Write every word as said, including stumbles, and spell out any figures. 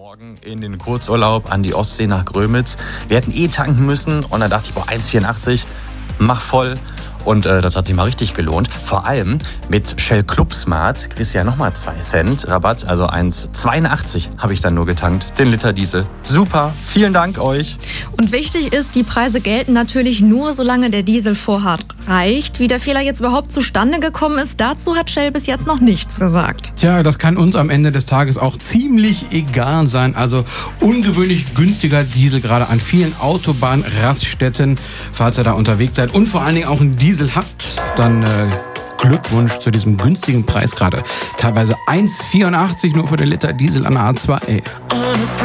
Morgen in den Kurzurlaub an die Ostsee nach Grömitz. Wir hätten eh tanken müssen und dann dachte ich, boah, eins Komma vierundachtzig, mach voll. Und äh, das hat sich mal richtig gelohnt. Vor allem mit Shell Club Smart kriegst du ja nochmal zwei Cent Rabatt. Also eins Komma zweiundachtzig habe ich dann nur getankt, den Liter Diesel. Super, vielen Dank euch. Und wichtig ist, die Preise gelten natürlich nur, solange der Dieselvorrat reicht. Wie der Fehler jetzt überhaupt zustande gekommen ist, dazu hat Shell bis jetzt noch nichts gesagt. Tja, das kann uns am Ende des Tages auch ziemlich egal sein. Also ungewöhnlich günstiger Diesel, gerade an vielen Autobahnraststätten, falls ihr da unterwegs seid und vor allen Dingen auch ein Diesel habt, dann äh, Glückwunsch zu diesem günstigen Preis gerade. Teilweise eins Komma vierundachtzig nur für den Liter Diesel an der A zwei.